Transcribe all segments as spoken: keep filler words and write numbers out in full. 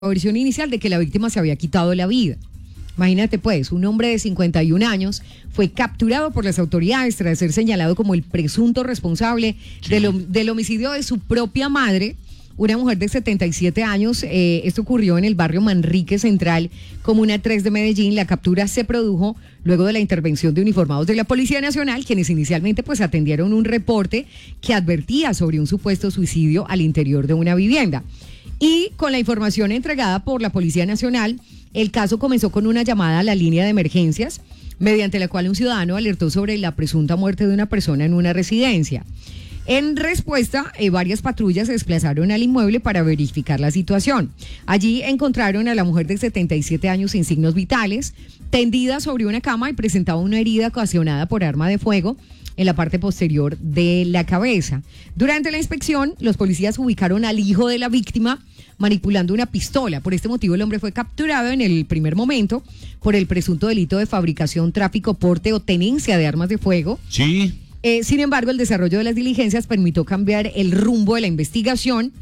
versión inicial de que la víctima se había quitado la vida. Imagínate pues, un hombre de cincuenta y un años fue capturado por las autoridades tras ser señalado como el presunto responsable sí. del, del homicidio de su propia madre, una mujer de setenta y siete años. Eh, esto ocurrió en el barrio Manrique Central, Comuna tres de Medellín. La captura se produjo luego de la intervención de uniformados de la Policía Nacional, quienes inicialmente pues atendieron un reporte que advertía sobre un supuesto suicidio al interior de una vivienda. Y con la información entregada por la Policía Nacional, el caso comenzó con una llamada a la línea de emergencias, mediante la cual un ciudadano alertó sobre la presunta muerte de una persona en una residencia. En respuesta, eh, varias patrullas se desplazaron al inmueble para verificar la situación. Allí encontraron a la mujer de setenta y siete años sin signos vitales, tendida sobre una cama y presentaba una herida ocasionada por arma de fuego en la parte posterior de la cabeza. Durante la inspección, los policías ubicaron al hijo de la víctima manipulando una pistola. Por este motivo, el hombre fue capturado en el primer momento por el presunto delito de fabricación, tráfico, porte o tenencia de armas de fuego. Sí. Eh, sin embargo, el desarrollo de las diligencias permitió cambiar el rumbo de la investigación.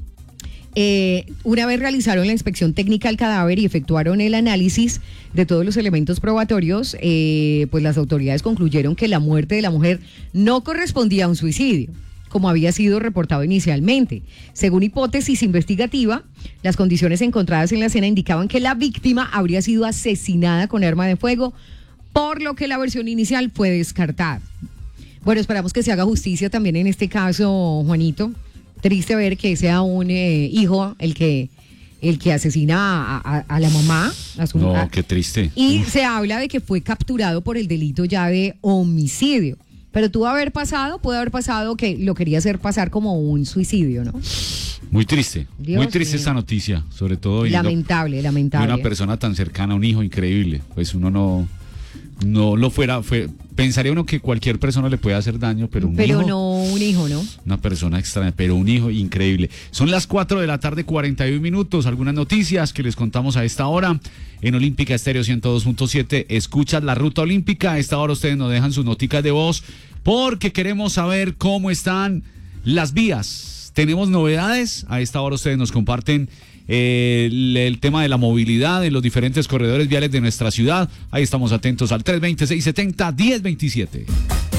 Eh, una vez realizaron la inspección técnica al cadáver y efectuaron el análisis de todos los elementos probatorios, eh, pues las autoridades concluyeron que la muerte de la mujer no correspondía a un suicidio, como había sido reportado inicialmente. Según hipótesis investigativa, las condiciones encontradas en la escena indicaban que la víctima habría sido asesinada con arma de fuego, por lo que la versión inicial fue descartada. Bueno, esperamos que se haga justicia también en este caso, Juanito. Triste ver que sea un eh, hijo el que el que asesina a, a, a la mamá. A su, no, a, qué triste. Y Uf. se habla de que fue capturado por el delito ya de homicidio. Pero tuvo haber pasado, puede haber pasado que lo quería hacer pasar como un suicidio, ¿no? Muy triste, Dios muy triste mío. Esta noticia, sobre todo lamentable, lamentable. De una persona tan cercana a un hijo, increíble. Pues uno no no lo fuera, fue, pensaría uno que cualquier persona le puede hacer daño, pero un pero hijo. Pero no un hijo, ¿no? Una persona extraña, pero un hijo increíble. Son las cuatro de la tarde, cuarenta y un minutos. Algunas noticias que les contamos a esta hora. En Olímpica Estéreo ciento dos punto siete, escuchas la Ruta Olímpica. A esta hora ustedes nos dejan sus noticas de voz, porque queremos saber cómo están las vías. Tenemos novedades. A esta hora ustedes nos comparten eh, el, el tema de la movilidad en los diferentes corredores viales de nuestra ciudad. Ahí estamos atentos al tres veinte, seiscientos setenta, diez veintisiete.